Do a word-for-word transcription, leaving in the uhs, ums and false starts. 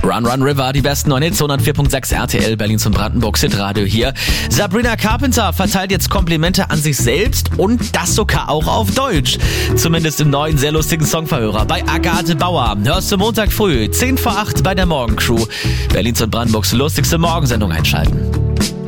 Run Run River, die besten neun Hits, hundertvier Komma sechs R T L, Berlins und Brandenburgs Hitradio hier. Sabrina Carpenter verteilt jetzt Komplimente an sich selbst und das sogar auch auf Deutsch. Zumindest im neuen, sehr lustigen Songverhörer bei Agathe Bauer. Hörst du Montag früh, zehn vor acht bei der Morgencrew. Berlins und Brandenburgs lustigste Morgensendung einschalten.